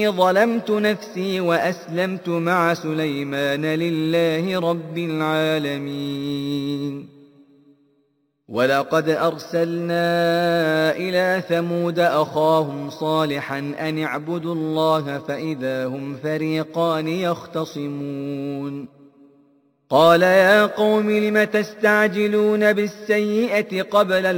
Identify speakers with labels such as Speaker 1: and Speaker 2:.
Speaker 1: إني ظلمت نفسي وأسلمت مع سليمان لله رب العالمين. ولقد أرسلنا إلى ثمود أخاهم صالحا أن اعبدوا الله فإذا هم فريقان يختصمون. قال يا قوم لم تستعجلون بالسيئة قبل